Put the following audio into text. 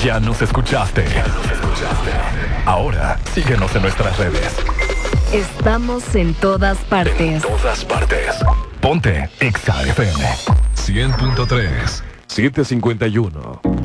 Ya nos escuchaste. Ahora, síguenos en nuestras redes. Estamos en todas partes. Ponte Exa FM 100.3 751.